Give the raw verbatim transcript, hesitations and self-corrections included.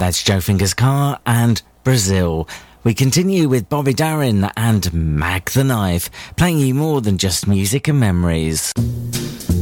That's Joe Fingers Car and Brazil. We continue with Bobby Darin and Mag the Knife, playing you more than just music and memories.